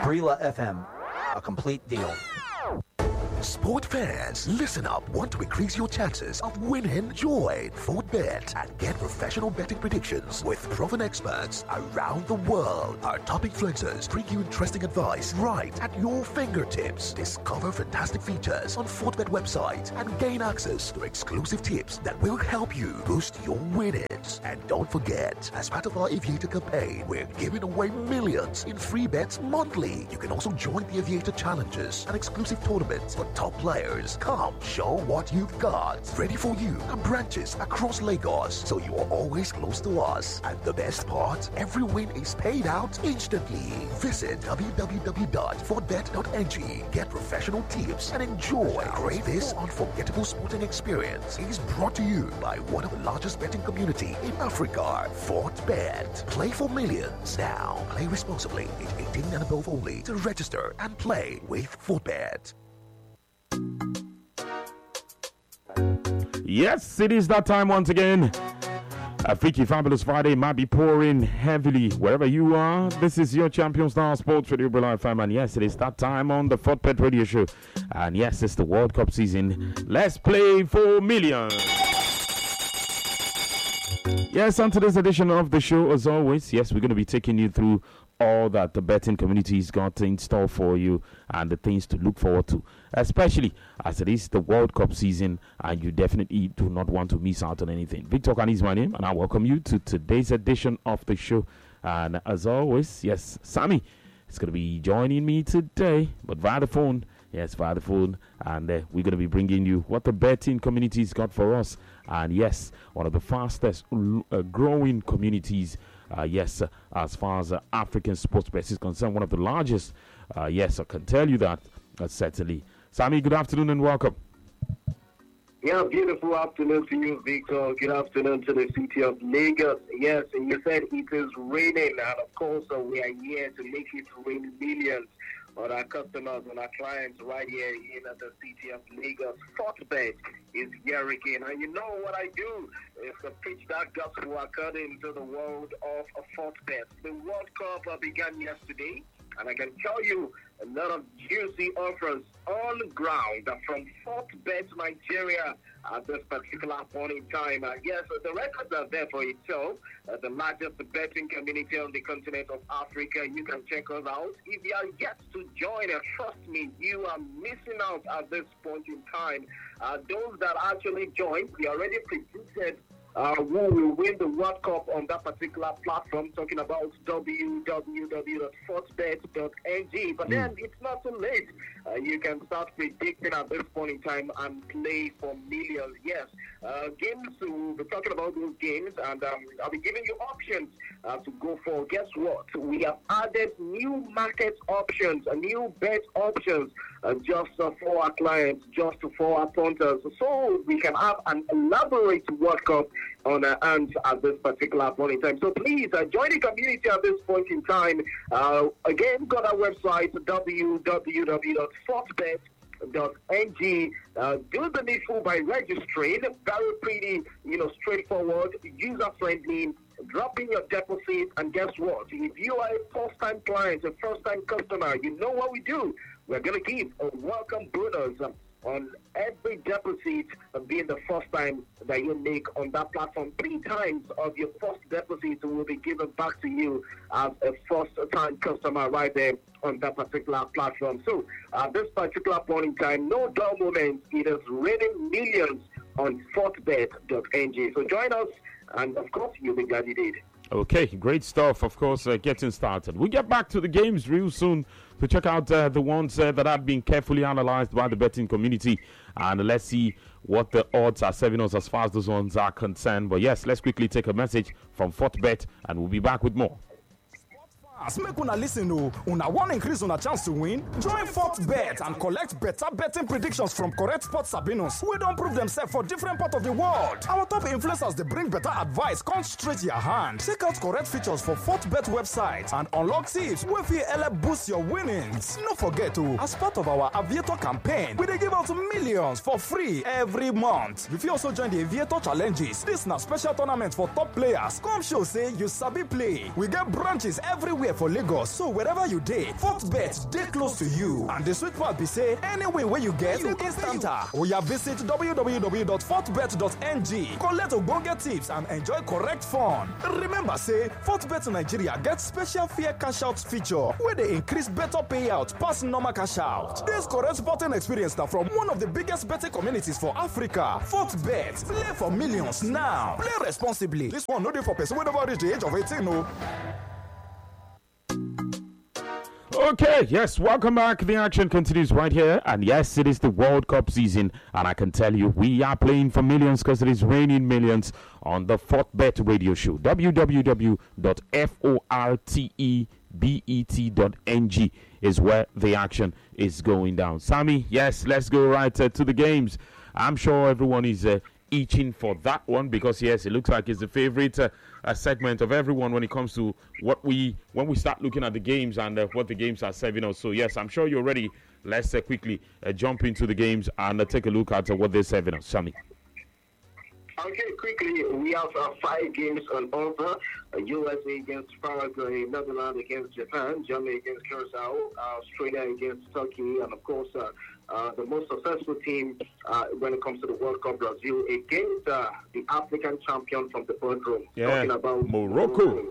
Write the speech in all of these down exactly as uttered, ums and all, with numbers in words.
Brila F M, a complete deal. Sport fans, listen up. Want to increase your chances of winning? Join FortBet and get professional betting predictions with proven experts around the world. Our top influencers bring you interesting advice right at your fingertips. Discover fantastic features on FortBet website and gain access to exclusive tips that will help you boost your winnings. And don't forget, as part of our Aviator campaign, we're giving away millions in free bets monthly. You can also join the Aviator challenges and exclusive tournaments for top players. Come, show what you've got. Ready for you and branches across Lagos, so you are always close to us. And the best part, every win is paid out instantly. Visit w w w dot fortbet dot n g. Get professional tips and enjoy great this unforgettable sporting experience. Is brought to you by one of the largest betting community in Africa, FortBet. Play for millions. Now, play responsibly. Age eighteen and above only. To register and play with FortBet. Yes, it is that time once again. A freaky fabulous Friday might be pouring heavily wherever you are. This is your Champion Star Sports Radio Brila F M, and yes, it is that time on the FortBet Radio Show. And yes, it's the World Cup season. Let's play for millions. Yes, on today's edition of the show, as always, yes, we're going to be taking you through all that the betting community's got in store for you and the things to look forward to, especially as it is the World Cup season and you definitely do not want to miss out on anything. Victor Kani is my name, and I welcome you to today's edition of the show. And as always, yes, Sammy is going to be joining me today, but via the phone. Yes, via the phone, and uh, we're going to be bringing you what the betting community's got for us. And yes, one of the fastest uh, growing communities, uh, yes, uh, as far as uh, African sports bet is concerned, one of the largest. Uh, yes, I can tell you that, uh, certainly. Sammy, good afternoon and welcome. Yeah, beautiful afternoon to you, Victor. Good afternoon to the city of Lagos. Yes, and you said it is raining, and of course, uh, we are here to make it rain millions on our customers, on our clients right here in the city of Lagos. FortBet is here again. And you know what I do is to preach that gospel according to the world of FortBet. The World Cup uh, began yesterday, and I can tell you a lot of juicy offers on ground from FortBet Nigeria at this particular point in time. Uh, yes, uh, the records are there for itself. Uh, the largest betting community on the continent of Africa. You can check us out. If you are yet to join, uh, trust me, you are missing out at this point in time. Uh, those that actually joined, we already predicted Uh, who will win the World Cup on that particular platform, talking about w w w dot fortbet dot n g. But mm. then it's not too late. Uh, you can start predicting at this point in time and play for millions. Yes, uh, games, we'll be talking about those games, and um, I'll be giving you options uh, to go for. Guess what? We have added new market options, uh, new bet options uh, just uh, for our clients, just for our punters, so we can have an elaborate World Cup on our hands at this particular point in time. So please uh, join the community at this point in time. Uh, again, go to our website, w w w dot fortbet dot n g. Uh, do the needful by registering. Very pretty, you know, straightforward, user-friendly. Drop in your deposit, and guess what? If you are a first-time client, a first-time customer, you know what we do. We're going to give a welcome bonus um, on every deposit, uh, being the first time that you make on that platform. Three times of your first deposit will be given back to you as a first-time customer right there on that particular platform. So at this particular point in time, no dull moments. It is raining millions on fortbet dot n g. So join us, and of course, you'll be glad you did. Okay, great stuff. Of course, uh, getting started. We'll get back to the games real soon to check out uh, the ones uh, that have been carefully analyzed by the betting community. And let's see what the odds are serving us as far as those ones are concerned. But yes, let's quickly take a message from FortBet, and we'll be back with more. As make una listen o, una wan increase una chance to win? Join FortBet and collect better betting predictions from correct sports sabinos wey don prove themselves for different parts of the world. Our top influencers dey bring better advice come straight your hand. Check out correct features for FortBet website and unlock tips wey fit help boost your winnings. No forget o, as part of our Aviator campaign, we dey give out millions for free every month. You fit also join the Aviator challenges. This na special tournament for top players. Come show say you sabi play. We get branches everywhere there for Lagos, so wherever you dey, Fortbet dey close to you. And the sweet part be say, any win wey you get, you instant. Oya visit w w w dot fortbet dot n g, collect ogbonge tips and enjoy correct fun. Remember say, Fortbet Nigeria get special fair cash out feature where they increase better payout pass normal cash out. This correct sporting experience na from one of the biggest betting communities for Africa. Fortbet, play for millions now. Play responsibly. This one no dey for person wey never reach the age of eighteen o. Okay, yes, welcome back. The action continues right here. And yes, it is the World Cup season. And I can tell you, we are playing for millions because it is raining millions on the Fortbet radio show. w w w dot fortebet dot n g is where the action is going down. Sammy, yes, let's go right uh, to the games. I'm sure everyone is uh, itching for that one because, yes, it looks like it's the favorite uh, uh, segment of everyone when it comes to what we when we start looking at the games and uh, what the games are serving us. So, yes, I'm sure you're ready. Let's uh, quickly uh, jump into the games and uh, take a look at uh, what they're serving us. Sammy. Okay, quickly, we have uh, five games on offer. Uh, U S A against Paraguay, Netherlands against Japan, Germany against Curacao, uh, Australia against Turkey, and of course, uh, uh, the most successful team uh, when it comes to the World Cup, Brazil against uh, the African champion from the boardroom. Yeah, talking about Morocco.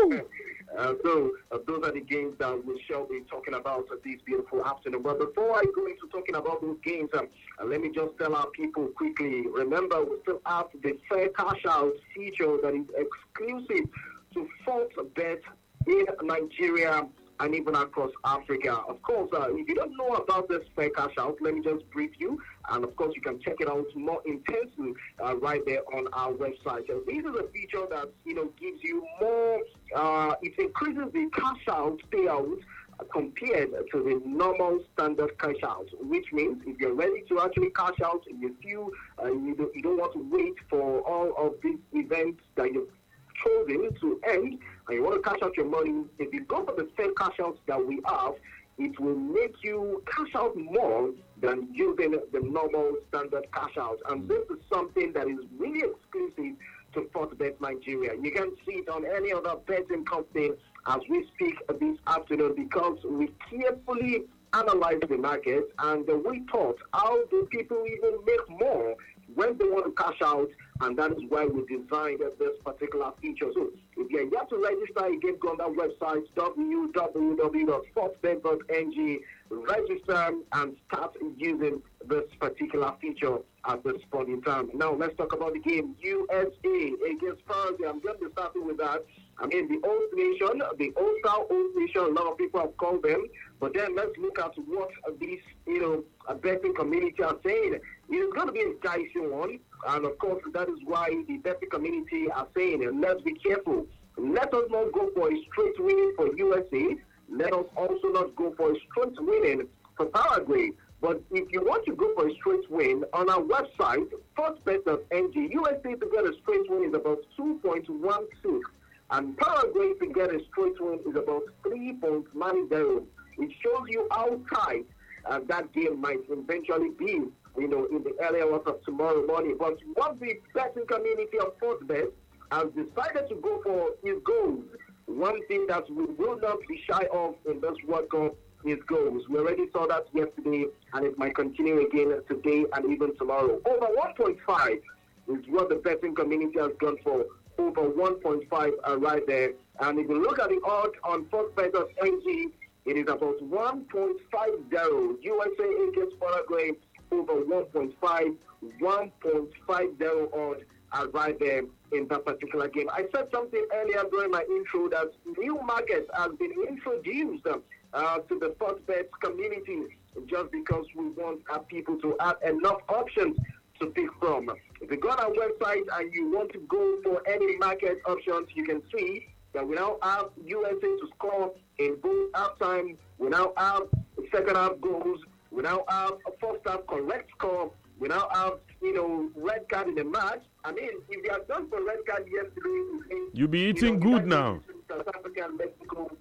Uh, so uh, those are the games that we shall be talking about uh, this beautiful afternoon. But before I go into talking about those games, um, uh, let me just tell our people quickly. Remember, we still have the fair cash out feature that is exclusive to Fortbet in Nigeria and even across Africa. Of course, uh, if you don't know about this fair cash out, let me just brief you. And of course, you can check it out more intensely uh, right there on our website. So this is a feature that, you know, gives you more, uh, it increases the cash out payout compared to the normal standard cash out, which means if you're ready to actually cash out, you feel uh, you, don't, you don't want to wait for all of these events that you've chosen to end, and you want to cash out your money, if you go for the same cash outs that we have, it will make you cash out more than using the normal standard cash out. And this is something that is really exclusive to Fortbet Nigeria. You can see it on any other betting company as we speak this afternoon because we carefully analyzed the market and we thought, how do people even make more when they want to cash out? And that is why we designed this particular feature. So if you're yet to register, again, go on that website, w w w dot fortbet dot n g, register and start using this particular feature at this point in time. Now, let's talk about the game. U S A against Paraguay. I'm going to be starting with that. I mean, the old nation, the old-style old nation, a lot of people have called them. But then let's look at what these, you know, betting community are saying. It's going to be a dicey one. And, of course, that is why the betting community are saying, let's be careful. Let us not go for a straight winning for U S A. Let us also not go for a straight winning for Paraguay. But if you want to go for a straight win, on our website, fortbet dot n g, U S A to get a straight win is about two point one six. And Paraguay to get a straight win is about three point nine zero. It shows you how tight uh, that game might eventually be, you know, in the early hours of tomorrow morning. But what the betting community of Fortbet has decided to go for is goals. One thing that we will not be shy of in this World Cup is goals. We already saw that yesterday, and it might continue again today and even tomorrow. Over one point five is what the betting community has gone for. Over one point five uh, right there. And if you look at the odds on fortbet dot n g, it is about one point five zero. U S A against Paraguay, over one point five, one point five zero odds are right there in that particular game. I said something earlier during my intro that new markets have been introduced uh, to the Fortbet community just because we want our people to have enough options to pick from. If you go on our website and you want to go for any market options, you can see that we now have U S A to score in both halftime. We now have second half goals. We now have a first half correct score. We now have, you know, red card in the match. I mean, if you had done for red card yesterday, you'll be eating you know, good now. South Africa and Mexico,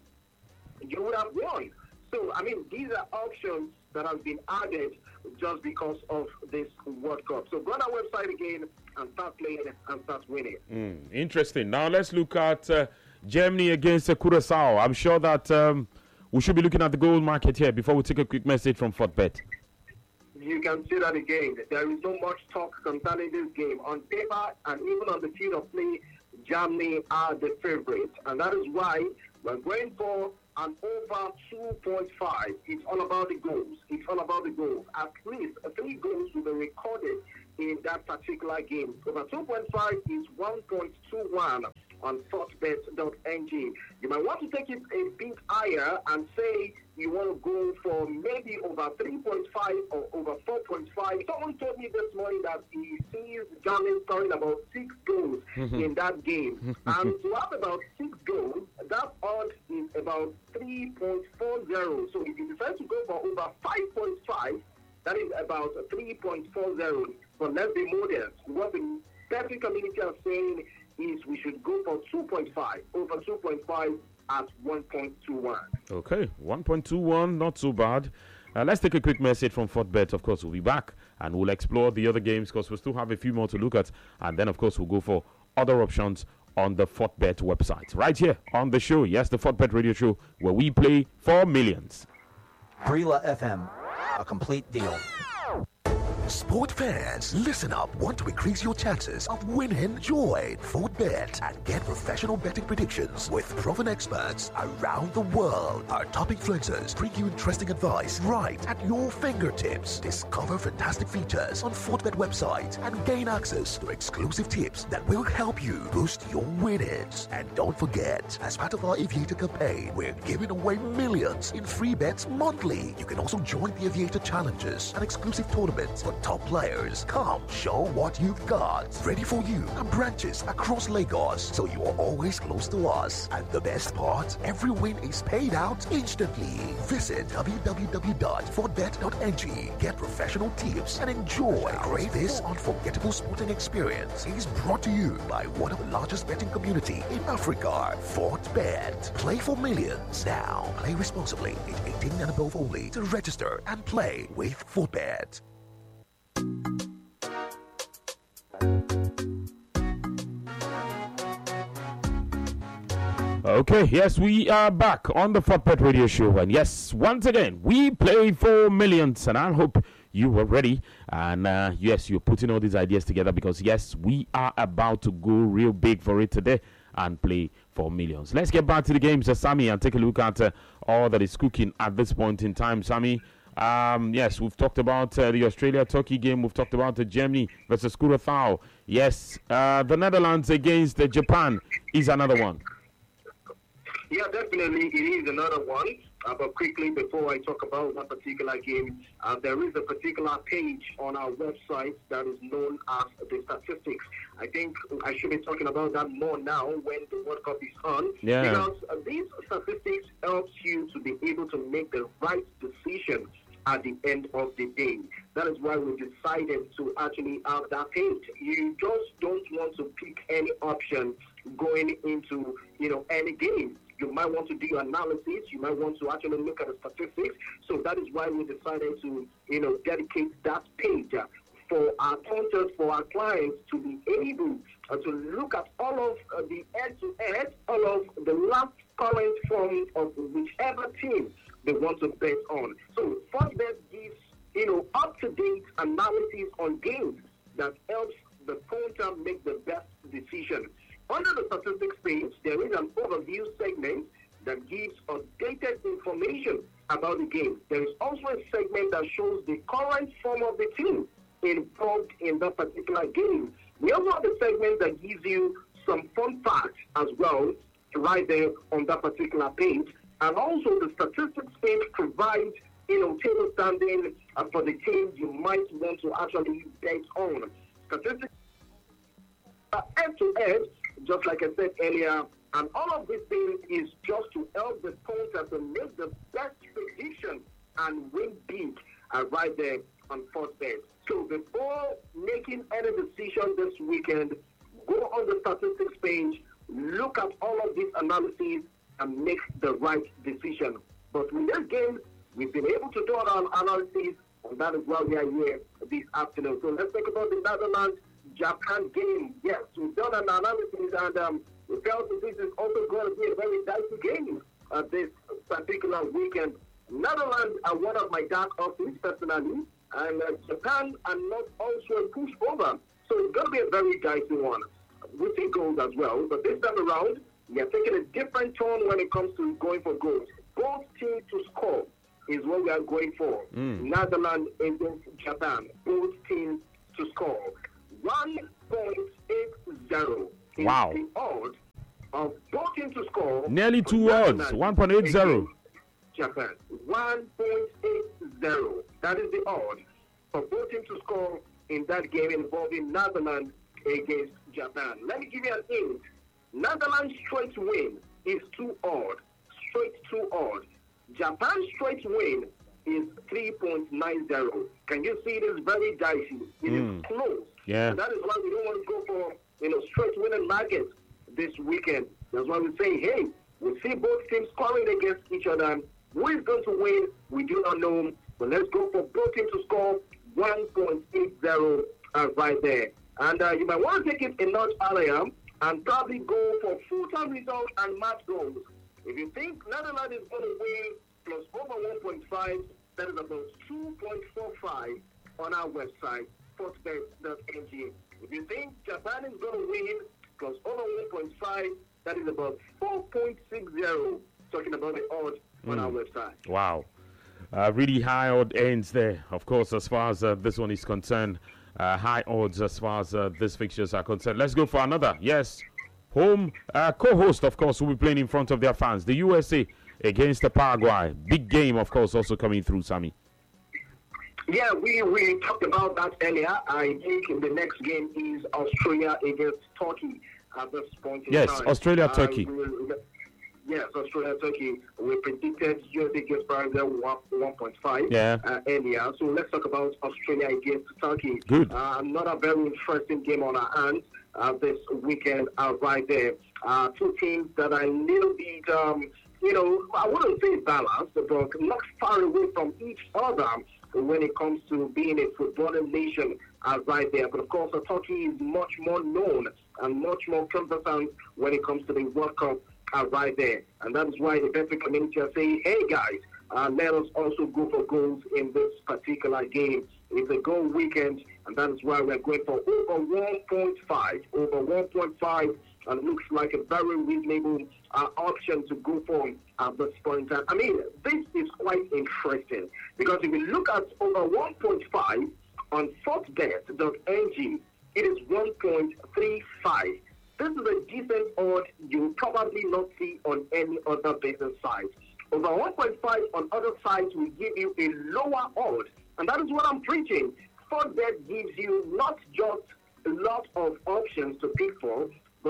you would have won. So, I mean, these are options that have been added just because of this World Cup. So go on our website again and start playing and start winning. Mm, interesting. Now let's look at uh, Germany against uh, Curacao. I'm sure that um, we should be looking at the goal market here before we take a quick message from Fortbet. You can see that again. There is so much talk concerning this game. On paper and even on the field of play, Germany are the favorites. And that is why we're going for an over two point five. It's all about the goals. It's all about the goals. At least three goals will be recorded in that particular game. Over two point five is one point two one on fortbet dot n g. You might want to take it a bit higher and say you want to go for maybe over three point five or over four point five. Someone told me this morning that he sees Germany scoring about six goals in that game. And to have about six goals, that odd is about three point four zero. So if you decide to go for over five point five, that is about three point four zero. But let's be modest. What the betting community are saying is we should go for two point five, over two point five at one point two one. Okay, one point two one, not so bad. Uh, let's take a quick message from Fortbet. Of course, we'll be back and we'll explore the other games because we still have a few more to look at. And then, of course, we'll go for other options on the Fortbet website. Right here on the show. Yes, the Fortbet radio show where we play for millions. Brila F M, a complete deal. Sport fans, listen up. Want to increase your chances of winning? Join Fortbet and get professional betting predictions with proven experts around the world. Our top influencers bring you interesting advice right at your fingertips. Discover fantastic features on Fortbet website and gain access to exclusive tips that will help you boost your winnings. And don't forget, as part of our Aviator campaign, we're giving away millions in free bets monthly. You can also join the Aviator challenges and exclusive tournaments for top players. Come, show what you've got. Ready for you and branches across Lagos, so you are always close to us. And the best part, every win is paid out instantly. Visit w w w dot fortbet dot n g. Get professional tips and enjoy great this unforgettable sporting experience. Is brought to you by one of the largest betting community in Africa, Fortbet. Play for millions. Now, play responsibly. Age eighteen and above only. To register and play with Fortbet. Okay, yes, we are back on the Fortbet radio show. And yes, once again, we play for millions. And I hope you were ready. And uh, yes, you're putting all these ideas together because, yes, we are about to go real big for it today and play for millions. Let's get back to the games, uh, Sammy, and take a look at uh, all that is cooking at this point in time. Sammy, Um, yes, we've talked about uh, the Australia-Turkey game. We've talked about the Germany versus Curacao. Yes, uh, the Netherlands against uh, Japan is another one. Yeah, definitely it is another one. Uh, but quickly, before I talk about that particular game, uh, there is a particular page on our website that is known as the statistics. I think I should be talking about that more now when the World Cup is on. Yeah. Because uh, these statistics helps you to be able to make the right decision at the end of the day. That is why we decided to actually have that page. You just don't want to pick any option going into, you know, any game. You might want to do your analysis. You might want to actually look at the statistics. So that is why we decided to, you know, dedicate that page for our counters, for our clients to be able uh, to look at all of uh, the head-to-head, all of the last current form of whichever team they want to bet on. So Fortbet gives, you know, up-to-date analysis on games that helps the counter make the best decision. Under the statistics page, there is an overview segment that gives updated information about the game. There is also a segment that shows the current form of the team involved in that particular game. We also have a segment that gives you some fun facts as well, right there on that particular page. And also the statistics page provides, you know, table standing uh, for the teams you might want to actually bet on. Statistics are head-to-head, just like I said earlier, and all of this thing is just to help the counter to make the best prediction and win big uh, right there on Fortbet. So before making any decision this weekend, go on the statistics page, look at all of these analyses, and make the right decision. But with this game, we've been able to do our analysis, and that is why we are here this afternoon. So let's talk about the Netherlands-Japan game. Yes, we've done an analysis, and um, we felt that this is also going to be a very dicey game uh, this particular weekend. Netherlands are one of my dark horses personally, and uh, Japan are not also a pushover. So it's going to be a very dicey one. We see goals as well, but this time around, we are taking a different tone when it comes to going for goals. Both teams to score is what we are going for. Mm. Netherlands against Japan. Both teams to score. one point eight zero is wow. the odds of both teams to score. Nearly two odds. one point eight zero. Japan. one point eight zero. That is the odds for both teams to score in that game involving Netherlands against Japan. Let me give you an hint. Netherlands straight win is two odd. Straight two odd. Japan straight win is three point nine zero. Can you see it is very dicey? It mm. is close. Yeah. And that is why we don't want to go for, you know, straight winning markets this weekend. That's why we say, hey, we see both teams scoring against each other. Who is going to win? We do not know. But let's go for both teams to score one point eight zero uh, right there. And uh, you might want to take it a notch higher and probably go for full-time result and match goals. If you think Netherlands is going to win plus over one point five, that is about two point four five on our website, sportsbet dot n g. If you think Japan is going to win plus over one point five, that is about four point six zero, talking about the odds on mm. our website. Wow. Uh, really high odd ends there, of course, as far as uh, this one is concerned. Uh, high odds as far as uh, these fixtures are concerned. Let's go for another. Yes. Home uh, co-host, of course, will be playing in front of their fans. The U S A against the Paraguay. Big game, of course, also coming through, Sammy. Yeah, we, we talked about that earlier. I think the next game is Australia against Turkey at this point in yes, time. Yes, Australia, uh, Turkey. We'll, Yes, Australia, Turkey. We predicted U S A against Paraguay one point five yeah. uh, earlier. So let's talk about Australia against Turkey. Good. Uh, another very interesting game on our hands uh, this weekend uh, right there. Uh, two teams that are a little bit, um, you know, I wouldn't say balanced, but not far away from each other when it comes to being a footballing nation uh, right there. But of course, uh, Turkey is much more known and much more conversant when it comes to the World Cup. Uh, right there. And that is why the betting community are saying, hey guys, uh, let us also go for goals in this particular game. It's a goal weekend, and that is why we're going for over one point five. Over one point five, and looks like a very reasonable uh, option to go for at this point. I mean, this is quite interesting, because if you look at over one point five on sportsbet dot n g, it is one point three five. This is a decent odd you will probably not see on any other business site. Over one point five on other sites will give you a lower odd. And that is what I'm preaching. Sportsbet gives you not just a lot of options to pick for,